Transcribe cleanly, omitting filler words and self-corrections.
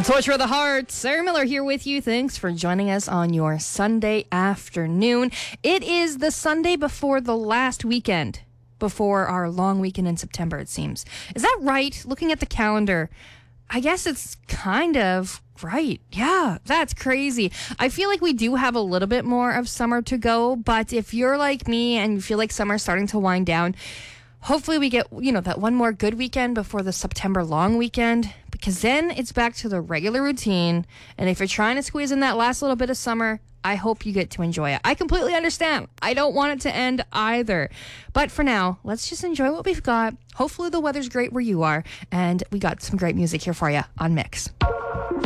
Torture of the Heart. Sarah Miller here with you. Thanks for joining us on your Sunday afternoon. It is the Sunday before the last weekend, before our long weekend in September, it seems. Is that right? Looking at the calendar, I guess it's kind of right. Yeah, that's crazy. I feel like we do have a little bit more of summer to go, but if you're like me and you feel like summer's starting to wind down, hopefully we get, that one more good weekend before the September long weekend, because then it's back to the regular routine. And if you're trying to squeeze in that last little bit of summer, I hope you get to enjoy it. I completely understand. I don't want it to end either. But for now, let's just enjoy what we've got. Hopefully the weather's great where you are. And we got some great music here for you on Mix.